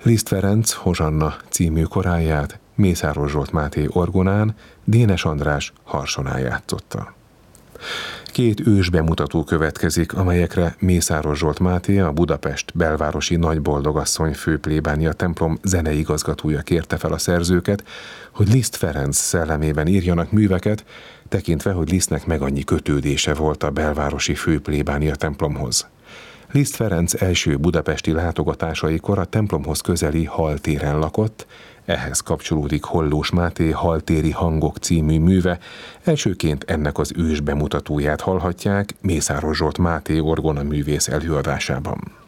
Liszt Ferenc Hozsanna című koráját Mészáros Zsolt Máté orgonán, Dénes András harsonán játszotta. 2 ős bemutató következik, amelyekre Mészáros Zsolt Máté, a Budapest belvárosi Nagyboldogasszony főplébánia templom zeneigazgatója kérte fel a szerzőket, hogy Liszt Ferenc szellemében írjanak műveket, tekintve, hogy Lisztnek meg annyi kötődése volt a belvárosi főplébánia templomhoz. Liszt Ferenc első budapesti látogatásaikor a templomhoz közeli Hall téren lakott, ehhez kapcsolódik Hollós Máté Halltéri hangok című műve, elsőként ennek az ős bemutatóját hallhatják Mészáros Zsolt Máté orgonaművész előadásában.